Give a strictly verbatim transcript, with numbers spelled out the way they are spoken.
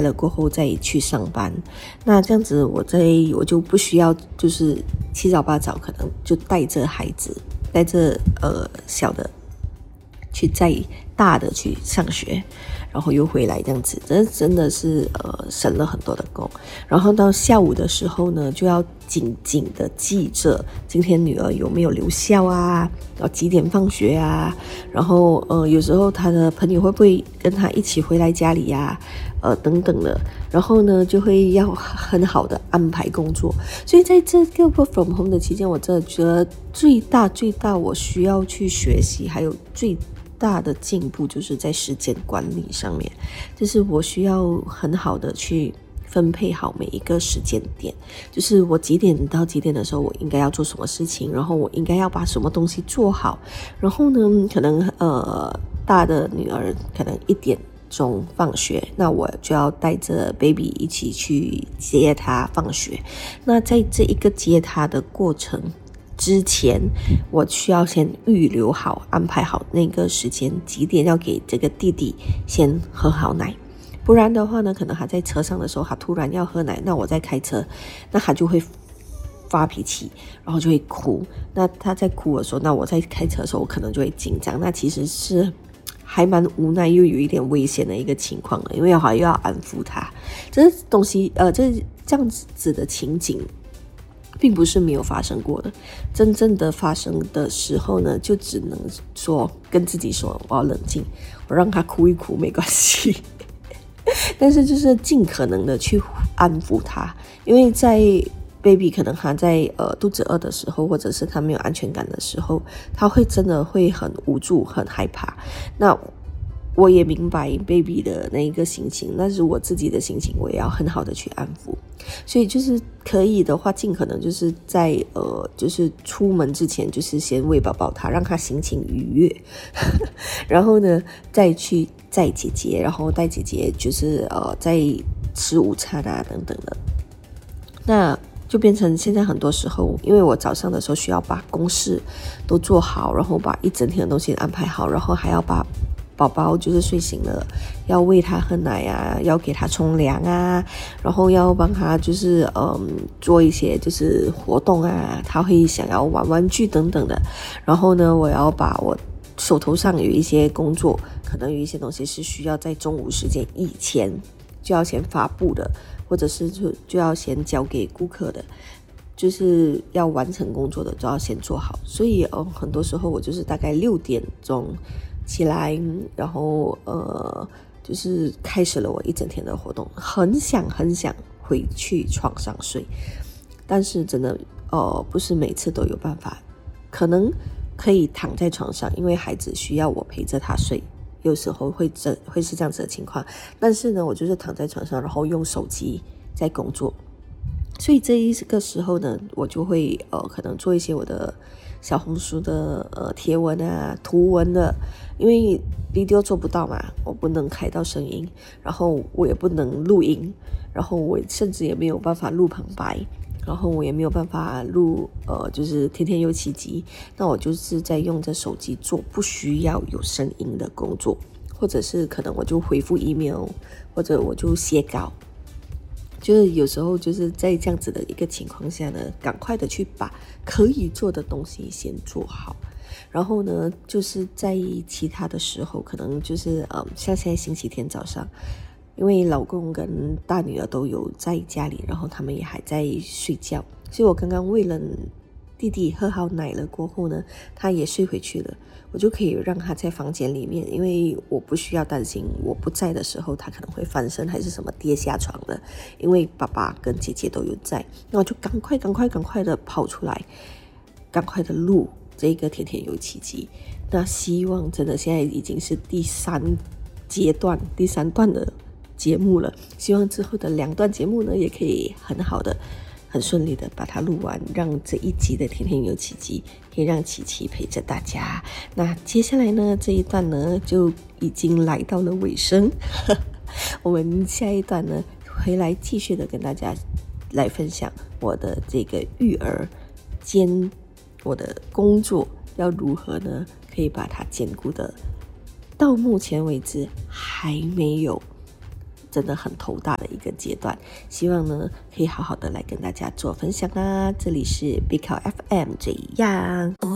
了过后再去上班。那这样子我在我就不需要就是七早八早可能就带着孩子带着呃小的去载大的去上学，然后又回来这样子，这真的是呃省了很多的工。然后到下午的时候呢，就要紧紧的记着今天女儿有没有留校啊，然后几点放学啊，然后呃有时候她的朋友会不会跟她一起回来家里呀、啊，呃等等的。然后呢就会要很好的安排工作。所以在这个 work from home 的期间，我真的觉得最大最大我需要去学习，还有最大的进步就是在时间管理上面，就是我需要很好的去分配好每一个时间点，就是我几点到几点的时候我应该要做什么事情，然后我应该要把什么东西做好。然后呢可能呃大的女儿可能一点钟放学，那我就要带着 baby 一起去接她放学。那在这一个接她的过程之前，我需要先预留好安排好那个时间，几点要给这个弟弟先喝好奶。不然的话呢，可能他在车上的时候他突然要喝奶，那我在开车，那他就会发脾气，然后就会哭。那他在哭的时候，那我在开车的时候我可能就会紧张，那其实是还蛮无奈又有一点危险的一个情况了，因为好又要安抚他。这东西呃这这样子的情景并不是没有发生过的，真正的发生的时候呢，就只能说跟自己说我要冷静，我让他哭一哭没关系但是就是尽可能的去安抚他，因为在 baby 可能他在呃肚子饿的时候，或者是他没有安全感的时候，他会真的会很无助很害怕。那我也明白 baby 的那一个心情，但是我自己的心情我也要很好的去安抚。所以就是可以的话，尽可能就是在呃就是出门之前就是先喂饱饱他，让他心情愉悦然后呢再去载姐姐，然后带姐姐就是呃在吃午餐啊等等的。那就变成现在很多时候，因为我早上的时候需要把公事都做好，然后把一整天的东西安排好，然后还要把宝宝就是睡醒了要喂他喝奶啊，要给他冲凉啊，然后要帮他就是嗯做一些就是活动啊，他会想要玩玩具等等的。然后呢我要把我手头上有一些工作，可能有一些东西是需要在中午时间以前就要先发布的，或者是就就要先交给顾客的，就是要完成工作的就要先做好。所以呃很多时候我就是大概六点钟起来，然后呃就是开始了我一整天的活动，很想很想回去床上睡，但是真的呃不是每次都有办法。可能可以躺在床上，因为孩子需要我陪着他睡，有时候会这会是这样子的情况。但是呢我就是躺在床上，然后用手机在工作。所以这一个时候呢，我就会呃可能做一些我的小红书的呃贴文啊、图文的，因为 video 做不到嘛，我不能开到声音，然后我也不能录音，然后我甚至也没有办法录旁白，然后我也没有办法录呃就是天天有奇迹。那我就是在用着手机做不需要有声音的工作，或者是可能我就回复 email， 或者我就写稿。就是有时候就是在这样子的一个情况下呢，赶快的去把可以做的东西先做好。然后呢就是在其他的时候，可能就是嗯，像现在星期天早上，因为老公跟大女儿都有在家里，然后他们也还在睡觉，所以我刚刚喂了弟弟喝好奶了过后呢，他也睡回去了，我就可以让他在房间里面，因为我不需要担心我不在的时候他可能会翻身还是什么跌下床的，因为爸爸跟姐姐都有在。那我就赶快赶快赶快的跑出来，赶快的录这个天天有奇迹。那希望真的现在已经是第三阶段第三段的节目了，希望之后的两段节目呢也可以很好的很顺利的把它录完，让这一集的天天有奇迹可以让琪琪陪着大家。那接下来呢这一段呢就已经来到了尾声我们下一段呢回来继续的跟大家来分享我的这个育儿兼我的工作要如何呢可以把它兼顾的到目前为止还没有真的很头大的一个阶段，希望呢可以好好的来跟大家做分享啊。这里是 Big Cow F M 这样。